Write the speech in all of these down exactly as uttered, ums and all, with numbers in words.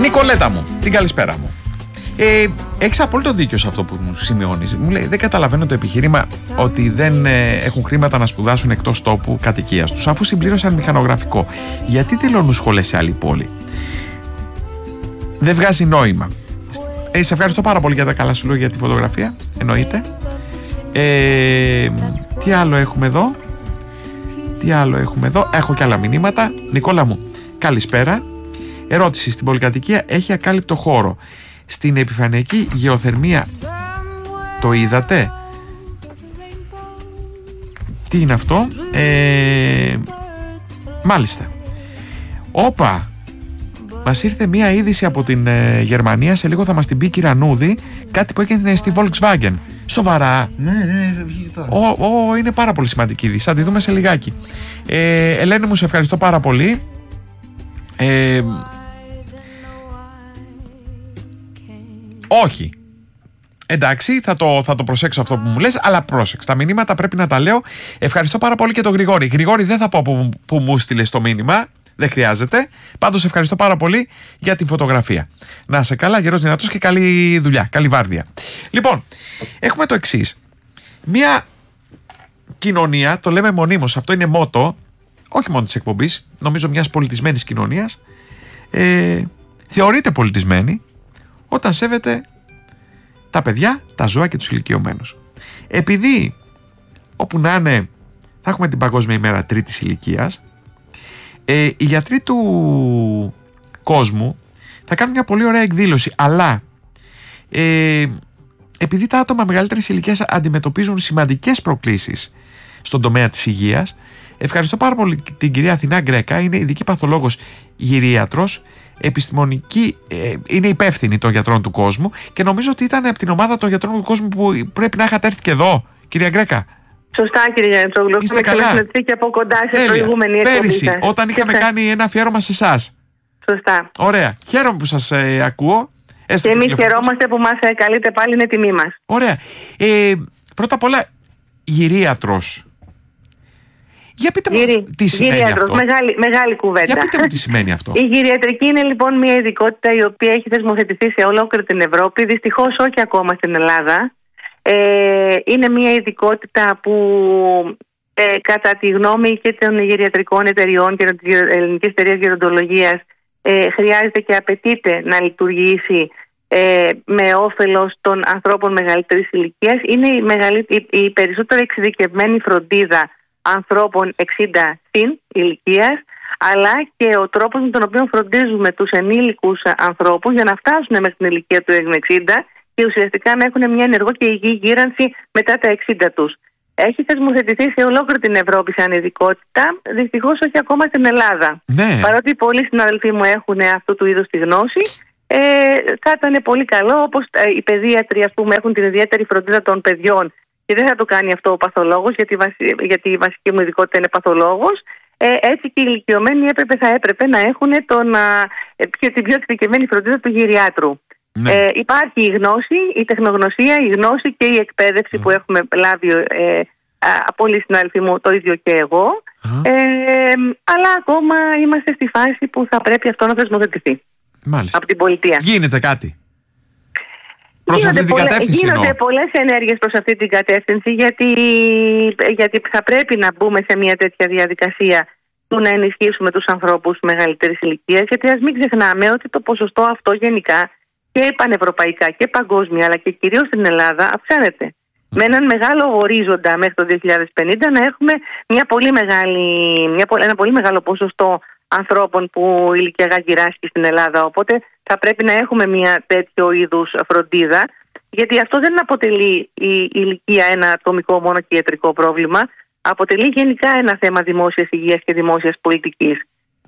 Νικολέτα μου, την καλησπέρα μου. Ε, έχεις απόλυτο δίκιο σε αυτό που μου σημειώνεις. Μου λέει, δεν καταλαβαίνω το επιχείρημα ότι δεν ε, έχουν χρήματα να σπουδάσουν εκτός τόπου κατοικίας τους, αφού συμπλήρωσαν μηχανογραφικό. Γιατί δηλώνουν σχολές σε άλλη πόλη? Δεν βγάζει νόημα. Ε, σε ευχαριστώ πάρα πολύ για τα καλά σου λόγια για τη φωτογραφία. Εννοείται. Ε, τι άλλο έχουμε εδώ? Τι άλλο έχουμε εδώ? Έχω και άλλα μηνύματα. Νικόλα μου, καλησπέρα. Ερώτηση: στην πολυκατοικία έχει ακάλυπτο χώρο. Στην επιφανειακή γεωθερμία το είδατε? Τι είναι αυτό? Ε, μάλιστα. Όπα, μας ήρθε μία είδηση από την ε, Γερμανία. Σε λίγο θα μας την πει η Κυρανούδη. Κάτι που έγινε στη Volkswagen. Σοβαρά? Ναι, ναι, βγήκε τώρα. Ω, ω, είναι πάρα πολύ σημαντική είδηση. Θα τη δούμε σε λιγάκι. ε, Ελένη μου, σε ευχαριστώ πάρα πολύ. ε, Όχι. Εντάξει, θα το, θα το προσέξω αυτό που μου λες, αλλά πρόσεξε. Τα μηνύματα πρέπει να τα λέω. Ευχαριστώ πάρα πολύ και τον Γρηγόρη. Γρηγόρη, δεν θα πω που, που μου στείλες το μήνυμα. Δεν χρειάζεται. Πάντως ευχαριστώ πάρα πολύ για τη φωτογραφία. Να είσαι καλά, γερός, δυνατός και καλή δουλειά. Καλή βάρδια. Λοιπόν, έχουμε το εξής. Μια κοινωνία, το λέμε μονίμως, αυτό είναι μότο, όχι μόνο της εκπομπής, νομίζω μιας πολιτισμένης κοινωνίας, ε, θεωρείται πολιτισμένη όταν σέβεται τα παιδιά, τα ζώα και τους ηλικιωμένους. Επειδή όπου να είναι θα έχουμε την Παγκόσμια ημέρα τρίτης ηλικίας, ε, οι γιατροί του κόσμου θα κάνουν μια πολύ ωραία εκδήλωση, αλλά ε, επειδή τα άτομα μεγαλύτερης ηλικίας αντιμετωπίζουν σημαντικές προκλήσεις στον τομέα της υγείας, ευχαριστώ πάρα πολύ την κυρία Αθηνά Γκρέκα, είναι ειδική παθολόγος γυρίατρος, επιστημονική, ε, είναι υπεύθυνη των γιατρών του κόσμου και νομίζω ότι ήταν από την ομάδα των γιατρών του κόσμου που πρέπει να είχατε έρθει και εδώ, κυρία Γκρέκα. Σωστά, κύριε Γιαννητζόγλου. Είστε καλά? Και από κοντά σε Τέλεια. Προηγούμενη εκπομπή. Πέρυσι, όταν είχαμε Σωστά. κάνει ένα αφιέρωμα σε εσάς. Σωστά. Ωραία. Χαίρομαι που σας ε, ακούω. Έστω και εμείς χαιρόμαστε που μας καλείτε πάλι, είναι τιμή μας. Ωραία. Ε, πρώτα απ' όλα, γυρίατρος. Για πείτε μου Γυρί, τι σημαίνει αυτό. Μεγάλη, μεγάλη κουβέντα. Για πείτε μου τι σημαίνει αυτό. Η γυριατρική είναι λοιπόν μια ειδικότητα η οποία έχει θεσμοθετηθεί σε ολόκληρη την Ευρώπη, δυστυχώς όχι ακόμα στην Ελλάδα. Ε, είναι μια ειδικότητα που ε, κατά τη γνώμη και των γυριατρικών εταιριών και της Ελληνικής Εταιρείας Γεροντολογίας ε, χρειάζεται και απαιτείται να λειτουργήσει ε, με όφελος των ανθρώπων μεγαλύτερης ηλικίας. Είναι η, μεγαλύτερη, η, η περισσότερο εξειδικευμένη φροντίδα ανθρώπων εξήντα συν ηλικίας, αλλά και ο τρόπος με τον οποίο φροντίζουμε τους ενήλικους ανθρώπους για να φτάσουν μέχρι την ηλικία του εξήντα και ουσιαστικά να έχουν μια ενεργό και υγιή γύρανση μετά τα εξήντα τους. Έχει θεσμοθετηθεί σε ολόκληρη την Ευρώπη σαν ειδικότητα, δυστυχώς όχι ακόμα στην Ελλάδα. Ναι. Παρότι πολλοί συναδελφοί μου έχουν αυτού του είδους τη γνώση, ε, θα ήταν πολύ καλό, όπως οι παιδίατροι, ας πούμε, έχουν την ιδιαίτερη φροντίδα των παιδιών. Και δεν θα το κάνει αυτό ο παθολόγος, γιατί, γιατί η βασική μου ειδικότητα είναι παθολόγος. Ε, έτσι και οι ηλικιωμένοι έπρεπε, θα έπρεπε να έχουν τον, ε, την πιο εξειδικευμένη φροντίδα του γυριάτρου. Ναι. Ε, υπάρχει η γνώση, η τεχνογνωσία, η γνώση και η εκπαίδευση mm. που έχουμε λάβει ε, από όλοι οι συνάδελφοι μου, το ίδιο και εγώ. Mm. Ε, αλλά ακόμα είμαστε στη φάση που θα πρέπει αυτό να θεσμοθετηθεί από την πολιτεία. Γίνεται κάτι? Προς γίνονται αυτή την πολλές, κατεύθυνση γίνονται πολλές ενέργειες προς αυτή την κατεύθυνση, γιατί, γιατί θα πρέπει να μπούμε σε μια τέτοια διαδικασία που να ενισχύσουμε τους ανθρώπους μεγαλύτερης ηλικίας, γιατί ας μην ξεχνάμε ότι το ποσοστό αυτό γενικά και πανευρωπαϊκά και παγκόσμια, αλλά και κυρίως στην Ελλάδα, αυξάνεται. Mm. Με έναν μεγάλο ορίζοντα μέχρι το δύο χιλιάδες πενήντα να έχουμε μια πολύ μεγάλη, μια, ένα πολύ μεγάλο ποσοστό ανθρώπων που ηλικιακά γυράσκει στην Ελλάδα. Οπότε θα πρέπει να έχουμε μια τέτοιο είδους φροντίδα, γιατί αυτό δεν αποτελεί η ηλικία ένα ατομικό μόνο και ιατρικό πρόβλημα, αποτελεί γενικά ένα θέμα δημόσιας υγείας και δημόσιας πολιτικής.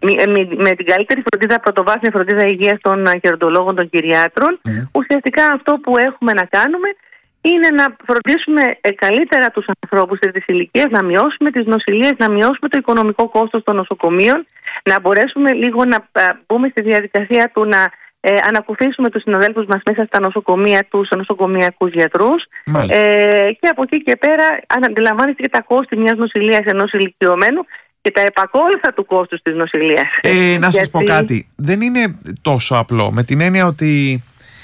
Με την καλύτερη φροντίδα, πρωτοβάθμια φροντίδα υγείας των γεροντολόγων, των κυριάτρων, mm. ουσιαστικά αυτό που έχουμε να κάνουμε είναι να φροντίσουμε καλύτερα τους ανθρώπους της ηλικίας, να μειώσουμε τις νοσηλίες, να μειώσουμε το οικονομικό κόστος των νοσοκομείων, να μπορέσουμε λίγο να μπούμε στη διαδικασία του να ε, ανακουφίσουμε τους συναδέλφους μας μέσα στα νοσοκομεία, τους νοσοκομειακούς γιατρούς. Ε, και από εκεί και πέρα, αν αντιλαμβάνεστε και τα κόστη μιας νοσηλείας ενός ηλικιωμένου, και τα επακόλουθα του κόστους της νοσηλείας. Ε, να σας πω κάτι, δεν είναι τόσο απλό, με την έννοια ότι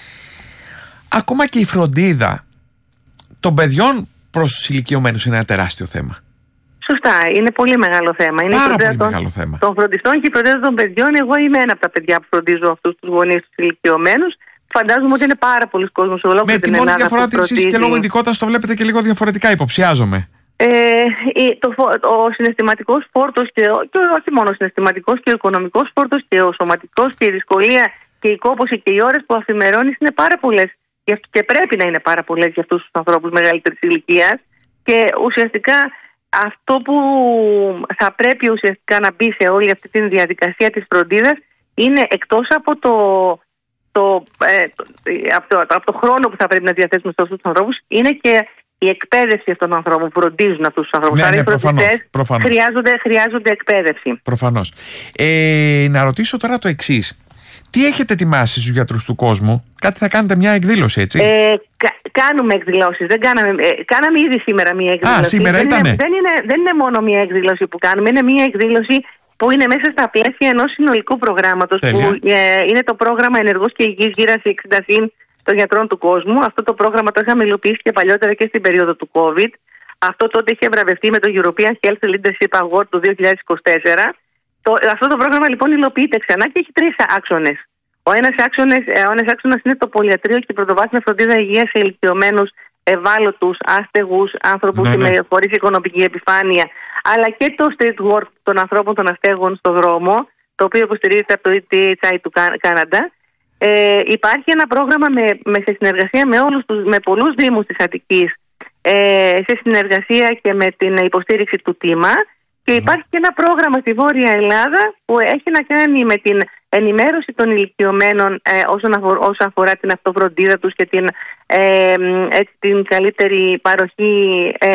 ακόμα και η φροντίδα των παιδιών προς τους ηλικιωμένους είναι ένα τεράστιο θέμα. Σωστά, είναι πολύ μεγάλο θέμα. Είναι Πάρα η πολύ των, μεγάλο θέμα. των φροντιστών και η φροντίδα των παιδιών. Εγώ είμαι ένα από τα παιδιά που φροντίζω αυτούς τους γονείς, τους ηλικιωμένους. Φαντάζομαι ότι είναι πάρα πολλοί κόσμος σε ολόκληρη την Ελλάδα. Με τη μόνη διαφορά ότι εσείς και λόγω ειδικότητας το βλέπετε και λίγο διαφορετικά, υποψιάζομαι. Ε, το, ο συναισθηματικός φόρτος και, και όχι μόνο ο συναισθηματικός και ο οικονομικός φόρτος και ο σωματικός και η δυσκολία και η κόπωση και οι ώρες που αφημερώνεις είναι πάρα πολλές και πρέπει να είναι πάρα πολλές για αυτούς τους ανθρώπους μεγαλύτερης ηλικίας και ουσιαστικά αυτό που θα πρέπει ουσιαστικά να μπει σε όλη αυτή τη διαδικασία της φροντίδας είναι εκτός από το, το, ε, από το, από το χρόνο που θα πρέπει να διαθέσουμε σε αυτούς τους ανθρώπους είναι και η εκπαίδευση αυτών των ανθρώπων που φροντίζουν αυτούς τους ανθρώπους. Ναι, Άρα ναι, οι φροντιστές προφανώς. χρειάζονται, χρειάζονται εκπαίδευση. Προφανώς. Ε, να ρωτήσω τώρα το εξής. Τι έχετε ετοιμάσει στους γιατρούς του κόσμου? Κάτι θα κάνετε μια εκδήλωση, έτσι? Ε, κα, κάνουμε εκδηλώσεις. Δεν κάναμε, ε, κάναμε ήδη σήμερα μια εκδήλωση. Α, σήμερα δεν ήτανε. Είναι, δεν, είναι, δεν είναι μόνο μια εκδήλωση που κάνουμε. Είναι μια εκδήλωση που είναι μέσα στα πλαίσια ενός συνολικού προγράμματος. Που ε, είναι το πρόγραμμα Ενεργός και Υγιής Γύρανση εξήντα συν των γιατρών του κόσμου. Αυτό το πρόγραμμα το είχαμε υλοποιήσει και παλιότερα και στην περίοδο του COVID. Αυτό τότε είχε βραβευτεί με το European Health Leadership Award του δύο χιλιάδες είκοσι τέσσερα. Το, αυτό το πρόγραμμα λοιπόν υλοποιείται ξανά και έχει τρεις άξονες. Ο ένας άξονας, ο ένας άξονας είναι το πολυιατρείο και η πρωτοβάθμια φροντίδα υγείας σε ηλικιωμένους, ευάλωτους, άστεγους, άνθρωπους ναι, ναι. χωρίς οικονομική επιφάνεια, αλλά και το street work των ανθρώπων των αστέγων στον δρόμο, το οποίο υποστηρίζεται από το ι τι έιτς άι του Κάναντα. Ε, υπάρχει ένα πρόγραμμα με, με, σε συνεργασία με, όλους τους, με πολλούς δήμους της Αττικής, ε, σε συνεργασία και με την υποστήριξη του ΤΥΜΑ. Και υπάρχει και ένα πρόγραμμα στη Βόρεια Ελλάδα που έχει να κάνει με την ενημέρωση των ηλικιωμένων ε, όσον, αφορά, όσον αφορά την αυτοφροντίδα τους και την, ε, έτσι, την καλύτερη παροχή ε,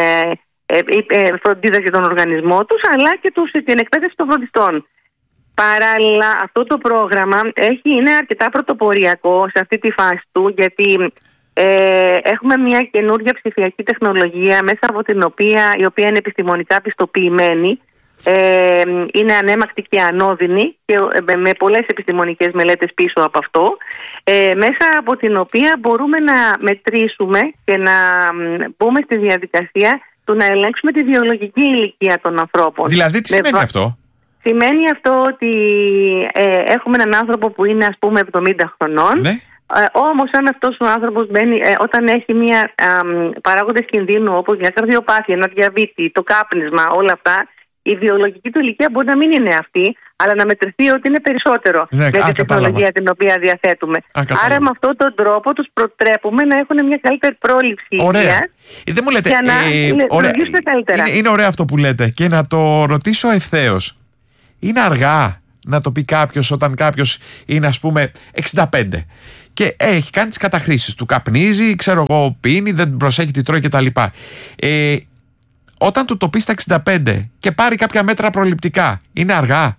ε, ε, φροντίδας για τον οργανισμό τους, αλλά και τους, την εκπαίδευση των φροντιστών. Παράλληλα, αυτό το πρόγραμμα έχει, είναι αρκετά πρωτοποριακό σε αυτή τη φάση του, γιατί Ε, έχουμε μια καινούργια ψηφιακή τεχνολογία μέσα από την οποία, η οποία είναι επιστημονικά πιστοποιημένη, ε, είναι ανέμακτη και ανώδυνη και ε, με πολλές επιστημονικές μελέτες πίσω από αυτό, ε, μέσα από την οποία μπορούμε να μετρήσουμε και να μπούμε στη διαδικασία του να ελέγξουμε τη βιολογική ηλικία των ανθρώπων. Δηλαδή τι σημαίνει με... αυτό? Σημαίνει αυτό ότι ε, έχουμε έναν άνθρωπο που είναι ας πούμε εβδομήντα χρονών. Ναι. Ε, όμως αν αυτός ο άνθρωπος μπαίνει, ε, όταν έχει μια ε, παράγοντες κινδύνου όπως μια καρδιοπάθεια, ένα διαβήτη, το κάπνισμα, όλα αυτά, η βιολογική του ηλικία μπορεί να μην είναι αυτή, αλλά να μετρηθεί ότι είναι περισσότερο ναι, με την τεχνολογία την οποία διαθέτουμε. Α, Άρα με αυτόν τον τρόπο τους προτρέπουμε να έχουν μια καλύτερη πρόληψη υγείας Δεν μου λέτε, για να ε, λειτουργήσουν καλύτερα. Είναι, είναι ωραίο αυτό που λέτε και να το ρωτήσω ευθέως. Είναι αργά να το πει κάποιος όταν κάποιος είναι ας πούμε εξήντα πέντε και έχει κάνει τις καταχρήσεις του, καπνίζει, ξέρω εγώ, πίνει, δεν προσέχει τι τρώει κτλ. Ε, όταν του το πει στα εξήντα πέντε και πάρει κάποια μέτρα προληπτικά, είναι αργά?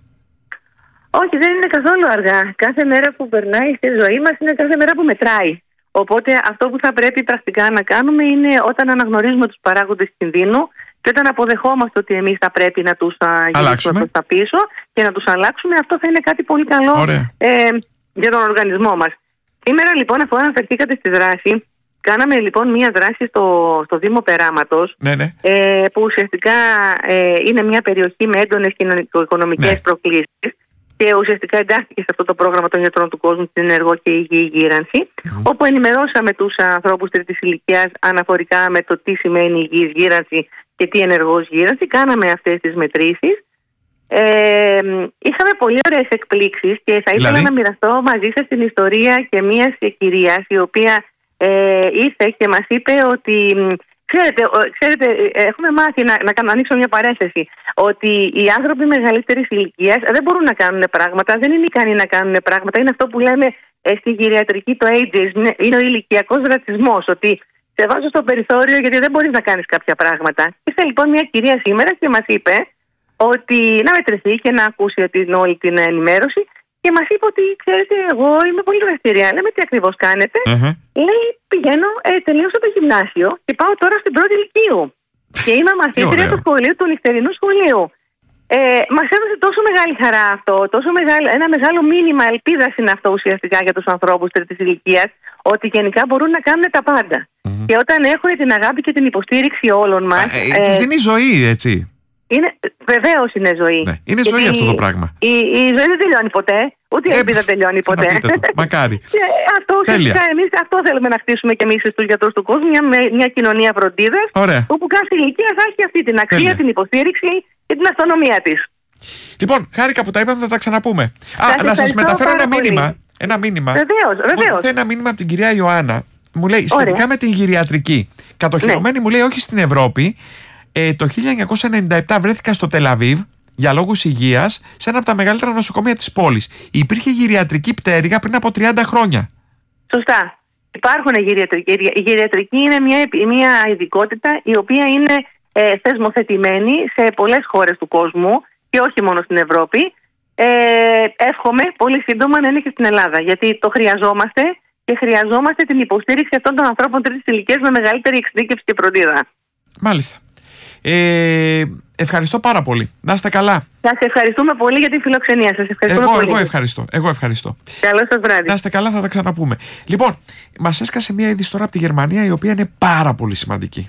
Όχι, δεν είναι καθόλου αργά. Κάθε μέρα που περνάει στη ζωή μας είναι κάθε μέρα που μετράει. Οπότε αυτό που θα πρέπει πρακτικά να κάνουμε είναι όταν αναγνωρίζουμε τους παράγοντες κινδύνου και όταν αποδεχόμαστε ότι εμείς θα πρέπει να τους γυρίσουμε προς τα πίσω και να τους αλλάξουμε, αυτό θα είναι κάτι πολύ καλό ε, για τον οργανισμό μας. Σήμερα λοιπόν, αφού αναφερθήκατε στη δράση, κάναμε λοιπόν μία δράση στο, στο Δήμο Περάματος, ναι, ναι. Ε, που ουσιαστικά ε, είναι μια περιοχή με έντονες κοινωνικο-οικονομικές ναι. προκλήσεις και ουσιαστικά εντάχθηκε σε αυτό το πρόγραμμα των γιατρών του κόσμου στην ενεργό και υγιή γύρανση, mm. όπου ενημερώσαμε τους ανθρώπους τρίτης ηλικίας αναφορικά με το τι σημαίνει υγιής γύρανση και τι ενεργός γύρανση. Κάναμε αυτές τις μετρήσεις. Ε, είχαμε πολύ ωραίες εκπλήξεις και θα ήθελα δηλαδή? να μοιραστώ μαζί σας την ιστορία και μιας κυρίας η οποία ε, ήρθε και μας είπε ότι ξέρετε, ξέρετε έχουμε μάθει να, να, να ανοίξω μια παρένθεση ότι οι άνθρωποι μεγαλύτερης ηλικίας δεν μπορούν να κάνουν πράγματα, δεν είναι ικανοί να κάνουν πράγματα. Είναι αυτό που λέμε ε, στη γυριατρική το ageism, είναι ο ηλικιακός ρατσισμός, ότι σε βάζω στο περιθώριο γιατί δεν μπορείς να κάνεις κάποια πράγματα. Ήρθε λοιπόν μια κυρία σήμερα και μας είπε ότι να μετρηθεί και να ακούσει την, όλη την ενημέρωση και μας είπε ότι ξέρετε εγώ είμαι πολύ δραστηριά. Λέμε τι ακριβώς κάνετε. Uh-huh. Λέει πηγαίνω, ε, τελείωσα το γυμνάσιο και πάω τώρα στην πρώτη ηλικίου και είμαι μαθήτρια του σχολείου, του νυχτερινού σχολείου. Ε, μας έδωσε τόσο μεγάλη χαρά αυτό, τόσο μεγάλο, ένα μεγάλο μήνυμα ελπίδας είναι αυτό ουσιαστικά για τους ανθρώπους τρίτης ηλικίας, ότι γενικά μπορούν να κάνουν τα πάντα. Mm-hmm. Και όταν έχουν την αγάπη και την υποστήριξη όλων μας. Ε, ε, τους δίνει ζωή, έτσι. Είναι, βεβαίως είναι ζωή. Ναι, είναι ζωή αυτό το πράγμα. Η, η ζωή δεν τελειώνει ποτέ, ούτε η ελπίδα τελειώνει ποτέ. Μακάρι. Και αυτό ουσιαστικά εμείς αυτό θέλουμε να χτίσουμε και εμείς στους γιατρούς του κόσμου, μια, μια κοινωνία φροντίδας, όπου κάθε ηλικία θα έχει αυτή την αξία, Τέλεια. την υποστήριξη και την αυτονομία της. Λοιπόν, χάρηκα που τα είπαμε, θα τα ξαναπούμε. Α, να σας μεταφέρω ένα μήνυμα. Ένα μήνυμα. Βεβαίως, βεβαίως. Μου ένα μήνυμα από την κυρία Ιωάννα. Μου λέει σχετικά Ωραία. με την γυριατρική. Κατοχυρωμένη ναι. μου λέει όχι στην Ευρώπη. Ε, το χίλια εννιακόσια ενενήντα επτά βρέθηκα στο Τελαβίβ για λόγους υγείας σε ένα από τα μεγαλύτερα νοσοκομεία της πόλης. Υπήρχε γυριατρική πτέρυγα πριν από τριάντα χρόνια. Σωστά. Υπάρχουν γυριατρική. Η γυριατρική είναι μια, μια ειδικότητα η οποία είναι ε, θεσμοθετημένη σε πολλές χώρες του κόσμου και όχι μόνο στην Ευρώπη. Ε, εύχομαι πολύ σύντομα να είναι και στην Ελλάδα, γιατί το χρειαζόμαστε και χρειαζόμαστε την υποστήριξη αυτών των ανθρώπων τρίτης ηλικίας με μεγαλύτερη εξειδίκευση και φροντίδα. Μάλιστα. Ε, ευχαριστώ πάρα πολύ. Να είστε καλά. Σας ευχαριστούμε πολύ για την φιλοξενία σας. Ευχαριστούμε εγώ, πολύ. εγώ ευχαριστώ. Εγώ ευχαριστώ. Καλό σας βράδυ. Να είστε καλά, θα τα ξαναπούμε. Λοιπόν, μας έσκασε μια είδηση τώρα από τη Γερμανία, η οποία είναι πάρα πολύ σημαντική.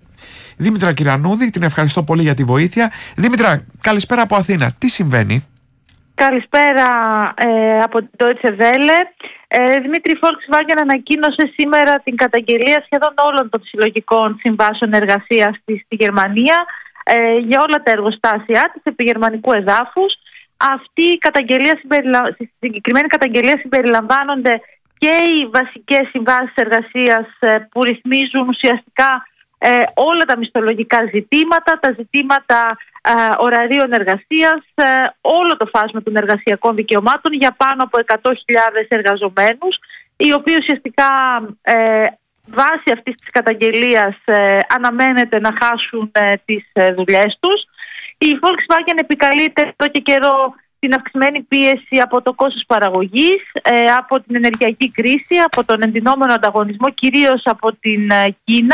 Δήμητρα Κυρανούδη, την ευχαριστώ πολύ για τη βοήθεια. Δήμητρα, καλησπέρα από Αθήνα. Τι συμβαίνει? Καλησπέρα ε, από την Deutsche Welle. Ε, Δημήτρη, η Volkswagen ανακοίνωσε σήμερα την καταγγελία σχεδόν όλων των συλλογικών συμβάσεων εργασίας στη, στη Γερμανία ε, για όλα τα εργοστάσια της επί γερμανικού εδάφους. Αυτή η καταγγελία συμπεριλα... στη συγκεκριμένη καταγγελία συμπεριλαμβάνονται και οι βασικές συμβάσεις εργασίας ε, που ρυθμίζουν ουσιαστικά ε, όλα τα μισθολογικά ζητήματα, τα ζητήματα ε, ωραρίων εργασίας, ε, όλο το φάσμα των εργασιακών δικαιωμάτων για πάνω από εκατό χιλιάδες εργαζομένους, οι οποίοι ουσιαστικά ε, βάσει αυτής της καταγγελίας ε, αναμένεται να χάσουν ε, τις ε, δουλειές τους. Η Volkswagen επικαλείται εδώ και καιρό την αυξημένη πίεση από το κόστος παραγωγής, ε, από την ενεργειακή κρίση, από τον εντυνόμενο ανταγωνισμό, κυρίως από την ε, Κίνα,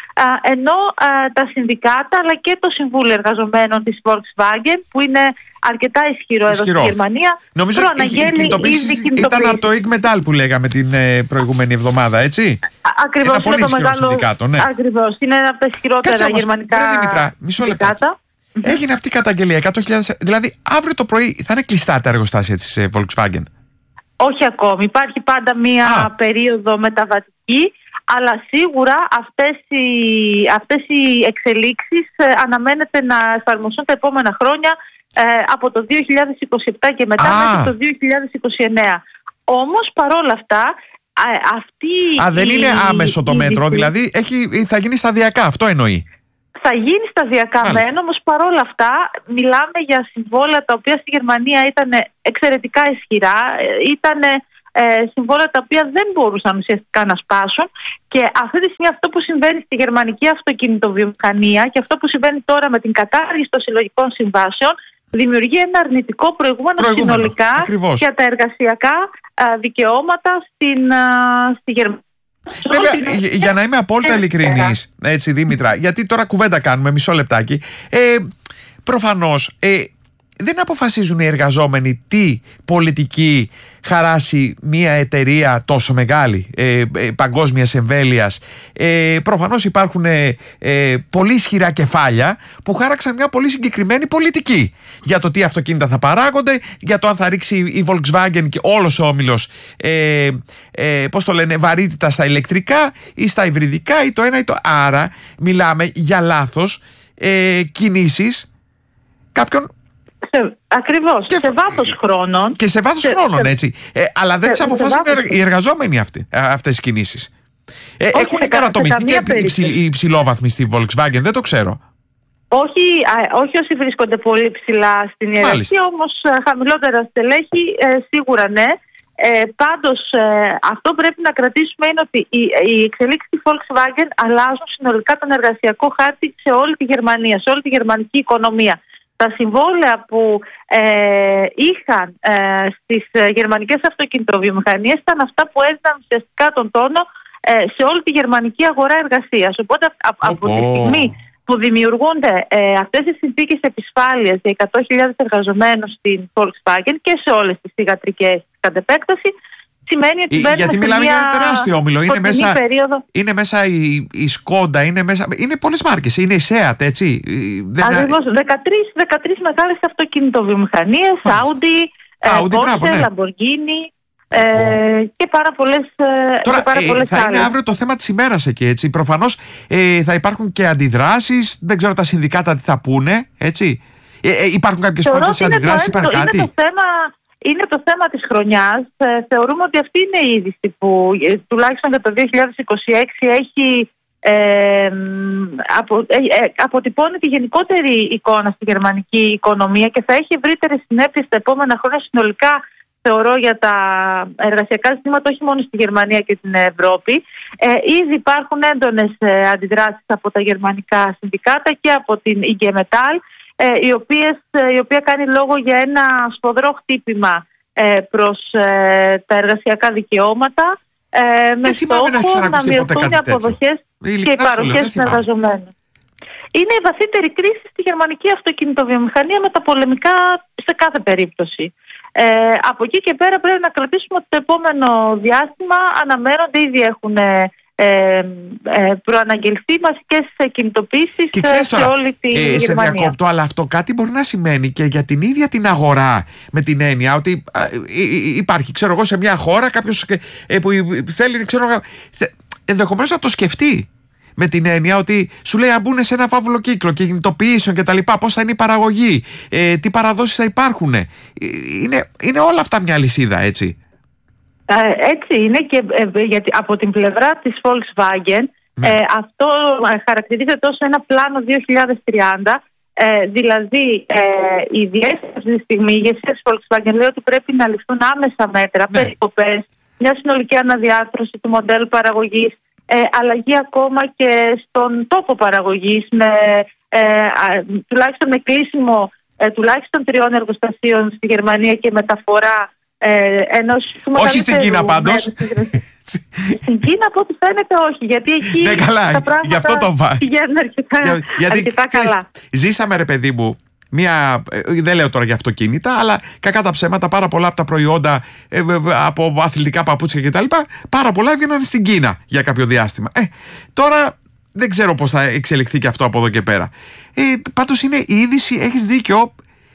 ε, ενώ ε, τα συνδικάτα αλλά και το Συμβούλιο Εργαζομένων της Volkswagen, που είναι αρκετά ισχυρό, ισχυρό. εδώ στη Γερμανία, νομίζω ότι οι κινητοποιήσεις ήταν από το Ig Metall που λέγαμε την ε, προηγούμενη εβδομάδα, έτσι? Ακριβώς, ένα πολύ είναι το ισχυρό μεγάλο συνδικάτο, ναι. Ακριβώς, είναι ένα από τα ισχυρότερα Κάτσε όμως, γερμανικά ρε Δημητρά, μισό λεπτό. Έγινε αυτή η καταγγελία, εκατό χιλιάδες, δηλαδή αύριο το πρωί θα είναι κλειστά τα εργοστάσια της ε, Volkswagen? Όχι ακόμη, υπάρχει πάντα μία Α. περίοδο μεταβατική, αλλά σίγουρα αυτές οι, αυτές οι εξελίξεις ε, αναμένεται να εφαρμοστούν τα επόμενα χρόνια, ε, από το δύο χιλιάδες είκοσι επτά και μετά Α. μέχρι το δύο χιλιάδες είκοσι εννέα. Όμως παρόλα αυτά ε, αυτή Α, δεν η, είναι άμεσο το η, μέτρο, η, δηλαδή έχει, θα γίνει σταδιακά, αυτό εννοεί? Θα γίνει σταδιακά μεν, όμως παρόλα αυτά μιλάμε για συμβόλαια τα οποία στη Γερμανία ήταν εξαιρετικά ισχυρά, ήταν ε, συμβόλαια τα οποία δεν μπορούσαν ουσιαστικά να σπάσουν, και αυτή τη στιγμή αυτό που συμβαίνει στη γερμανική αυτοκινητοβιομηχανία και αυτό που συμβαίνει τώρα με την κατάργηση των συλλογικών συμβάσεων δημιουργεί ένα αρνητικό προηγούμενο, προηγούμενο συνολικά ακριβώς. για τα εργασιακά α, δικαιώματα στην, α, στη Γερμανία. Βέβαια, για να είμαι απόλυτα ειλικρινής, έτσι Δήμητρα, γιατί τώρα κουβέντα κάνουμε, μισό λεπτάκι, ε, προφανώς ε, δεν αποφασίζουν οι εργαζόμενοι τι πολιτική χαράσει μια εταιρεία τόσο μεγάλη, ε, ε, παγκόσμιας εμβέλειας. Ε, προφανώς υπάρχουν ε, ε, πολύ ισχυρά κεφάλια που χάραξαν μια πολύ συγκεκριμένη πολιτική για το τι αυτοκίνητα θα παράγονται, για το αν θα ρίξει η Volkswagen και όλος ο όμιλος ε, ε, πώς το λένε, βαρύτητα στα ηλεκτρικά ή στα υβριδικά ή το ένα ή το... Άρα μιλάμε για λάθος ε, κινήσεις κάποιων. Σε, ακριβώς, και, σε βάθος χρόνων. Και σε βάθος σε, χρόνων, σε, έτσι. Ε, αλλά δεν τις αποφάσισαν οι εργαζόμενοι αυτοί, αυτές τις κινήσεις. Ε, όχι, έχουν κατατομηθεί και οι υψηλόβαθμοι στη Volkswagen, δεν το ξέρω. Όχι, όχι όσοι βρίσκονται πολύ ψηλά στην ιεραρχία, όμως χαμηλότερα στελέχη, ε, σίγουρα ναι. Ε, πάντως ε, αυτό πρέπει να κρατήσουμε είναι ότι οι, οι εξελίξεις της Volkswagen αλλάζουν συνολικά τον εργασιακό χάρτη σε όλη τη Γερμανία, σε όλη τη γερμανική οικονομία. Τα συμβόλαια που ε, είχαν ε, στις γερμανικές αυτοκινητοβιομηχανίες ήταν αυτά που έδιναν ουσιαστικά τον τόνο ε, σε όλη τη γερμανική αγορά εργασίας. Οπότε από, από τη στιγμή που δημιουργούνται ε, αυτές οι συνθήκες επισφάλειας για εκατό χιλιάδες εργαζομένους στην Volkswagen και σε όλες τις θυγατρικές κατ' επέκταση, σημαίνει ότι μπαίνουμε γιατί σε μιλάμε μια για ένα τεράστιο όμιλο. Είναι μέσα, περίοδο. είναι μέσα η, η Skoda, είναι, μέσα, είναι πολλές μάρκες. Είναι η Seat, έτσι. Ακριβώς. δεκατρείς, δεκατρείς μεγάλες αυτοκινητοβιομηχανίες, Audi, Audi, Porsche, ναι. Lamborghini ε, oh. και πάρα πολλές, Τώρα, πάρα πολλές ε, θα άλλες. είναι αύριο το θέμα της ημέρας εκεί, έτσι. Προφανώς ε, θα υπάρχουν και αντιδράσεις. Δεν ξέρω τα συνδικάτα τι θα πούνε, έτσι. Ε, ε, υπάρχουν κάποιες πρώτες αντιδράσεις, είπαν κάτι. Είναι το θέμα... Είναι το θέμα της χρονιάς. Ε, θεωρούμε ότι αυτή είναι η είδηση που ε, τουλάχιστον για το δύο χιλιάδες είκοσι έξι έχει ε, απο, ε, ε, αποτυπώνει τη γενικότερη εικόνα στη γερμανική οικονομία και θα έχει ευρύτερες συνέπειες τα επόμενα χρόνια συνολικά, θεωρώ, για τα εργασιακά ζητήματα όχι μόνο στη Γερμανία και την Ευρώπη. Ε, ήδη υπάρχουν έντονες ε, αντιδράσεις από τα γερμανικά συνδικάτα και από την ι τζι Metall, η, οποίες, η οποία κάνει λόγο για ένα σφοδρό χτύπημα ε, προς ε, τα εργασιακά δικαιώματα ε, με στόχο να, να μειωθούν οι αποδοχές και οι παροχές των εργαζομένων. Είναι η βαθύτερη κρίση στη γερμανική αυτοκινητοβιομηχανία με τα πολεμικά σε κάθε περίπτωση. Ε, από εκεί και πέρα πρέπει να κρατήσουμε ότι το επόμενο διάστημα αναμένονται, ήδη έχουν Ε, ε, προαναγγελθεί μαζικές κινητοποίησεις σε τώρα, όλη τη ε, Γερμανία. Σε διακόπτω, αλλά αυτό κάτι μπορεί να σημαίνει και για την ίδια την αγορά, με την έννοια ότι ε, ε, υπάρχει, ξέρω εγώ, σε μια χώρα κάποιος ε, που θέλει, ξέρω, ενδεχομένως να το σκεφτεί. Με την έννοια ότι σου λέει αν μπουν σε ένα φαύλο κύκλο και κινητοποιήσεων και τα λοιπά, πώς θα είναι η παραγωγή, ε, τι παραδόσεις θα υπάρχουν. Ε, είναι, είναι όλα αυτά μια λυσίδα, έτσι. Έτσι είναι και ε, γιατί από την πλευρά της Volkswagen ναι. ε, αυτό χαρακτηρίζεται ως ένα πλάνο δύο χιλιάδες τριάντα, ε, δηλαδή ε, η διεύθυνση αυτή τη στιγμή, η ηγεσία της Volkswagen λέει ότι πρέπει να ληφθούν άμεσα μέτρα, ναι. περικοπές, μια συνολική αναδιάρθρωση του μοντέλου παραγωγής, ε, αλλαγή ακόμα και στον τόπο παραγωγής, με, ε, α, τουλάχιστον με κλείσιμο ε, τουλάχιστον τριών εργοστασίων στη Γερμανία και μεταφορά Ε, ενός όχι στην Κίνα πάντως. Στην Κίνα από ό,τι φαίνεται όχι, γιατί εκεί ναι, καλά, τα πράγματα γι' αυτό το πηγαίνουν αρκετά, για, γιατί, αρκετά ξέρεις, καλά. Ζήσαμε, ρε παιδί μου, μια, δεν λέω τώρα για αυτοκίνητα, αλλά κακά τα ψέματα, πάρα πολλά από τα προϊόντα ε, από αθλητικά παπούτσια κτλ. Πάρα πολλά έβγαιναν στην Κίνα για κάποιο διάστημα. Ε, τώρα δεν ξέρω πώς θα εξελιχθεί και αυτό από εδώ και πέρα. Ε, πάντως είναι η είδηση, έχεις δίκιο.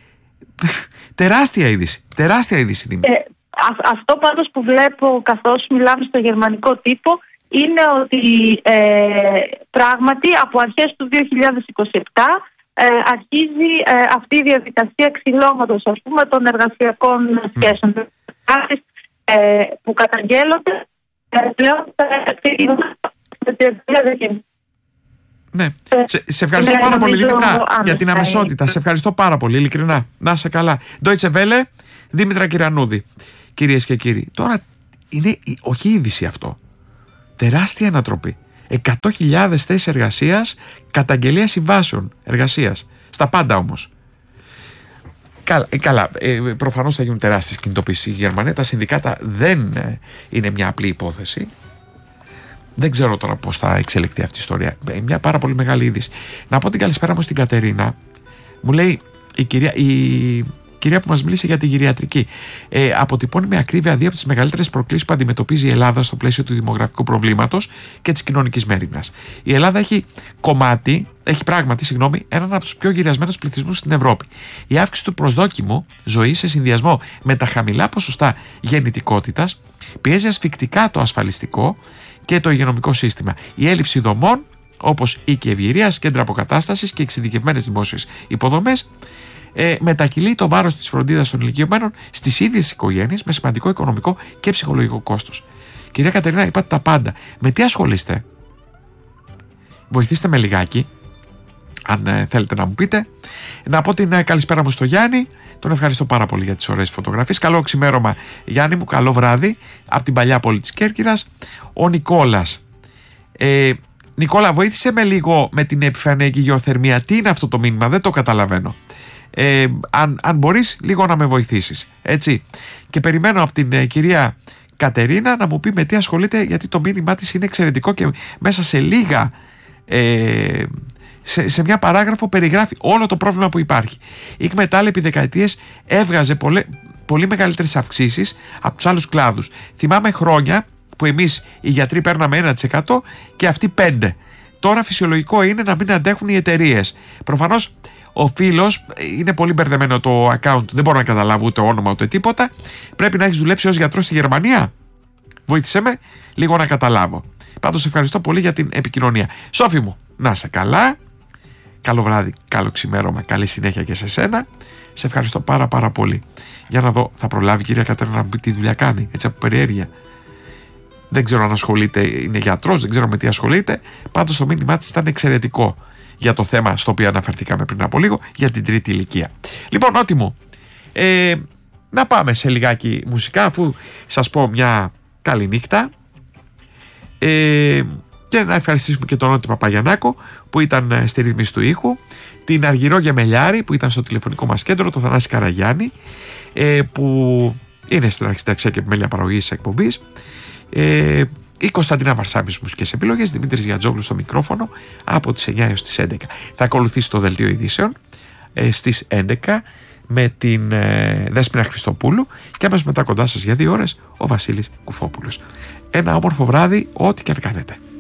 Τεράστια είδηση. Τεράστια είδηση. Ε, α, αυτό πάντως που βλέπω καθώς μιλάμε στο γερμανικό τύπο είναι ότι ε, πράγματι από αρχές του δύο χιλιάδες είκοσι επτά ε, αρχίζει ε, αυτή η διαδικασία ξυλώματος, ας πούμε, των εργασιακών σχέσεων. Mm. Ε, που καταγγέλλονται ε, πλέον ναι. Σε, σε ευχαριστώ ναι, πάρα πολύ, ειλικρινά, για την αμεσότητα. Σε ευχαριστώ πάρα πολύ, ειλικρινά. Να είσαι καλά. Deutsche Welle, Δήμητρα Κυρανούδη. Κυρίες και κύριοι, τώρα είναι όχι είδηση αυτό. Τεράστια ανατροπή. εκατό χιλιάδες θέσεις εργασίας, καταγγελία συμβάσεων εργασίας. Στα πάντα όμως. Καλά, καλά ε, προφανώς θα γίνουν τεράστιες κινητοποίησεις. Η Γερμανία, τα συνδικάτα δεν ε, είναι μια απλή υπόθεση. Δεν ξέρω τώρα πώς θα εξελιχθεί αυτή η ιστορία. Μια πάρα πολύ μεγάλη είδηση. Να πω την καλησπέρα μου στην Κατερίνα. Μου λέει η κυρία, η κυρία που μας μίλησε για τη γυριατρική. Ε, αποτυπώνει με ακρίβεια δύο από τις μεγαλύτερες προκλήσεις που αντιμετωπίζει η Ελλάδα στο πλαίσιο του δημογραφικού προβλήματος και της κοινωνικής μέριμνας. Η Ελλάδα έχει κομμάτι, έχει πράγματι, συγγνώμη, έναν από τους πιο γυριασμένους πληθυσμούς στην Ευρώπη. Η αύξηση του προσδόκιμου ζωής σε συνδυασμό με τα χαμηλά ποσοστά γεννητικότητας πιέζει ασφυκτικά το ασφαλιστικό και το υγειονομικό σύστημα. Η έλλειψη δομών, όπως οίκη ευγυρίας, κέντρα αποκατάστασης και εξειδικευμένες δημόσιες υποδομές, ε, μετακυλεί το βάρος της φροντίδας των ηλικιωμένων στις ίδιες οικογένειες με σημαντικό οικονομικό και ψυχολογικό κόστος. Κυρία Κατερίνα, είπατε τα πάντα. Με τι ασχολείστε? Βοηθήστε με λιγάκι, αν ε, θέλετε να μου πείτε. Να πω την ε, καλησπέρα μου στο Γιάννη. Τον ευχαριστώ πάρα πολύ για τις ωραίες φωτογραφίες. Καλό ξημέρωμα, Γιάννη μου, καλό βράδυ. Από την παλιά πόλη της Κέρκυρας. Ο Νικόλας. Ε, Νικόλα, βοήθησε με λίγο με την επιφανειακή γεωθερμία. Τι είναι αυτό το μήνυμα? Δεν το καταλαβαίνω. Ε, αν, αν μπορείς λίγο να με βοηθήσεις. Έτσι. Και περιμένω από την ε, κυρία Κατερίνα να μου πει με τι ασχολείται, γιατί το μήνυμά της είναι εξαιρετικό και μέσα σε λίγα ε, σε, σε μια παράγραφο περιγράφει όλο το πρόβλημα που υπάρχει. Η Εκμετάλλ επί δεκαετίες έβγαζε πολλέ, πολύ μεγαλύτερες αυξήσεις από τους άλλους κλάδους. Θυμάμαι χρόνια που εμείς οι γιατροί παίρναμε ένα τοις εκατό και αυτοί πέντε τοις εκατό. Τώρα φυσιολογικό είναι να μην αντέχουν οι εταιρείες. Προφανώς ο φίλος, είναι πολύ μπερδεμένο το account, δεν μπορώ να καταλάβω ούτε όνομα ούτε τίποτα. Πρέπει να έχεις δουλέψει ως γιατρός στη Γερμανία. Βοήθησέ με λίγο να καταλάβω. Πάντως ευχαριστώ πολύ για την επικοινωνία. Σόφη μου, να είσαι καλά. Καλό βράδυ, καλό ξημέρωμα, καλή συνέχεια και σε σένα. Σε ευχαριστώ πάρα πάρα πολύ. Για να δω, θα προλάβει η κυρία Κατερίνα να μου πει τι δουλειά κάνει, έτσι από περιέργεια. Δεν ξέρω αν ασχολείται, είναι γιατρός, δεν ξέρω με τι ασχολείται. Πάντως το μήνυμά της ήταν εξαιρετικό για το θέμα στο οποίο αναφερθήκαμε πριν από λίγο, για την τρίτη ηλικία. Λοιπόν, ό,τι μου, ε, να πάμε σε λιγάκι μουσικά, αφού σας πω μια καλή νύχτα. Ε, και να ευχαριστήσουμε και τον Νότι Παπαγιαννάκο που ήταν στη ρύθμιση του ήχου, την Αργυρό Γεμελιάρη που ήταν στο τηλεφωνικό μας κέντρο, το Θανάση Καραγιάννη, ε, που είναι στην αρχιτεκτονική και επιμέλεια παραγωγής της εκπομπής, ε, η Κωνσταντίνα Βαρσάμι στις μουσικές επιλογές, Δημήτρης Γιατζόγλου στο μικρόφωνο από τις εννιά έως τις έντεκα. Θα ακολουθήσει το δελτίο ειδήσεων ε, στις έντεκα με την ε, Δέσποινα Χριστοπούλου και αμέσως μετά κοντά σας για δύο ώρες ο Βασίλης Κουφόπουλος. Ένα όμορφο βράδυ, ό,τι και αν κάνετε.